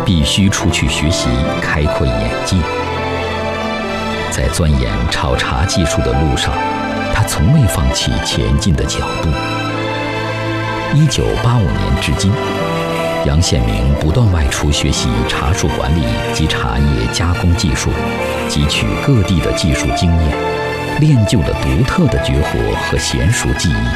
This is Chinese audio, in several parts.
必须出去学习，开阔眼界。在钻研炒茶技术的路上，他从未放弃前进的脚步。1985年至今，杨宪明不断外出学习茶树管理及茶叶加工技术，汲取各地的技术经验，练就了独特的绝活和娴熟技艺。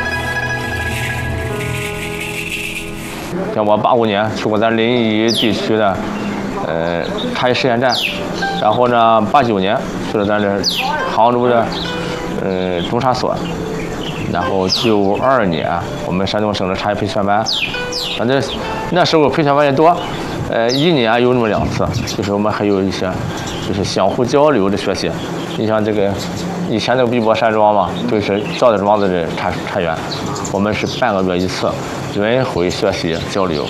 像我85年去过咱临沂地区的茶叶实验站，然后呢89年去了咱这杭州的中茶所，然后92年我们山东省的茶叶培训班，反正那时候培训班也多，一年有那么2次，就是我们还有一些就是相互交流的学习。你像这个以前那个碧波山庄嘛，就是赵家庄子的茶园，我们是半个月一次，轮回学习交流。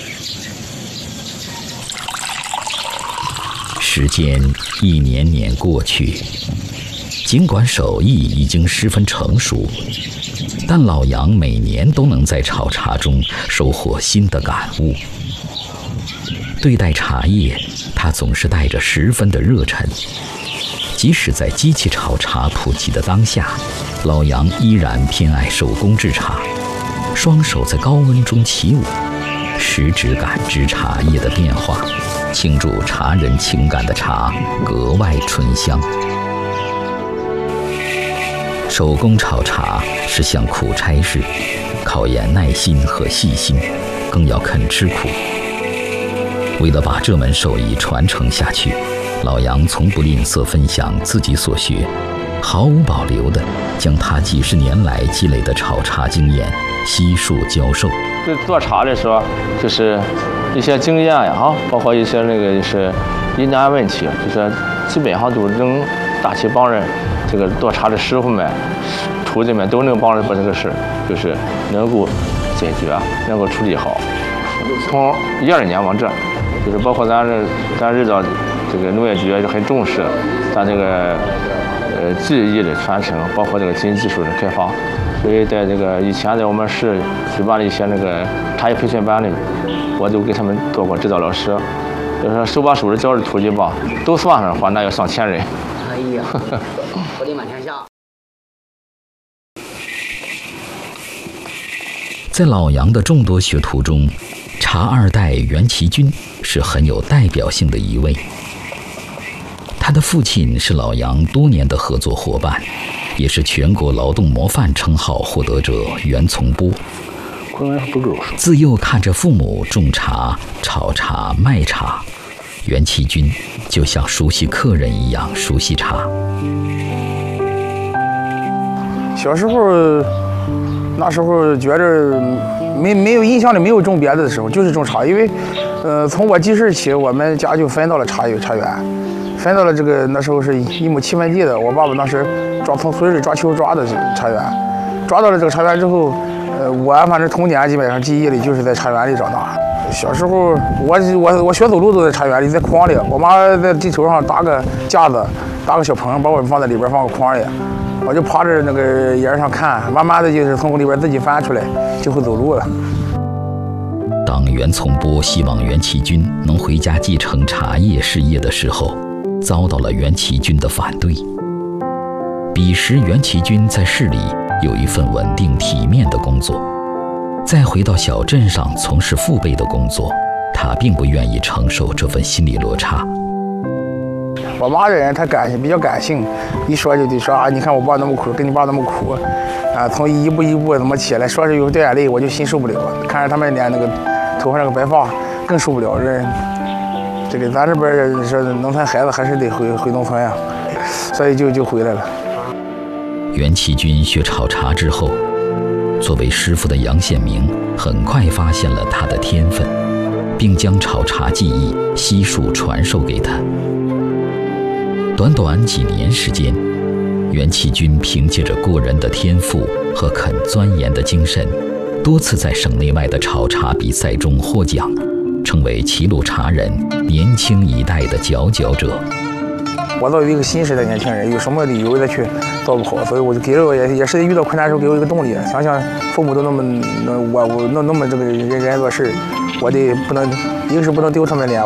时间一年年过去，尽管手艺已经十分成熟，但老杨每年都能在炒茶中收获新的感悟。对待茶叶，他总是带着十分的热忱。即使在机器炒茶普及的当下，老杨依然偏爱手工制茶，双手在高温中起舞，实质感知茶叶的变化，倾注茶人情感的茶格外醇香。手工炒茶是项苦差事，考验耐心和细心，更要肯吃苦。为了把这门手艺传承下去，老杨从不吝啬分享自己所学，毫无保留地将他几十年来积累的炒茶经验悉数教授。 就做茶的时候，就是一些经验呀，包括一些那个就是疑难问题，就是基本上都能大体帮人这个做茶的师傅们、徒弟们都能帮人把这个事就是能够解决，能够处理好。从12年往这，就是包括咱日照这个农业局就很重视咱这个技艺的传承，包括这个新技术的开发。所以在这个以前在我们市举办了一些那个茶叶培训班里，我就给他们做过指导老师。就是说手把手的教的徒弟吧，都算上的话，那有上千人。 哎呀，我的满天下。 在老杨的众多学徒中，茶二代袁其军是很有代表性的一位。他的父亲是老杨多年的合作伙伴，也是全国劳动模范称号获得者袁从波。自幼看着父母种茶、炒茶、卖茶，袁其军就像熟悉客人一样熟悉茶。 小时候，那时候觉着没有印象里没有种别的时候，就是种茶，因为从我记事起，我们家就分到了茶园，分到了这个那时候是1亩7分地的，我爸爸当时从村里抓球抓的茶园，抓到了这个茶园之后，我反正童年基本上记忆里就是在茶园里长大。小时候我学走路都在茶园里，在筐里，我妈在地头上搭个架子，搭个小棚，把我放在里边，放个筐里，我就趴着那个沿上看，慢慢的就是从里边自己翻出来，就会走路了。 当袁从波希望袁其军能回家继承茶叶事业的时候，遭到了袁其军的反对。彼时袁其军在市里有一份稳定体面的工作，再回到小镇上从事父辈的工作，他并不愿意承受这份心理落差。 我妈这人她比较感性，一说就得说啊，你看我爸那么苦，跟你爸那么苦，啊，从一步一步怎么起来，说是有掉眼泪，我就心受不了。看着他们连那个头上那个白发更受不了。这个咱这边说农村孩子还是得回农村呀，所以就回来了。 袁其军学炒茶之后，作为师傅的杨宪明很快发现了他的天分，并将炒茶技艺悉数传授给他。短短几年时间，袁其军凭借着过人的天赋和肯钻研的精神，多次在省内外的炒茶比赛中获奖，成为齐鲁茶人年轻一代的佼佼者。 我作为一个新时代年轻人，有什么理由再去做不好？所以我就给了我也是遇到困难的时候给我一个动力。想想父母都那么我那么这个认真做事，我得不能一个是不能丢他们脸，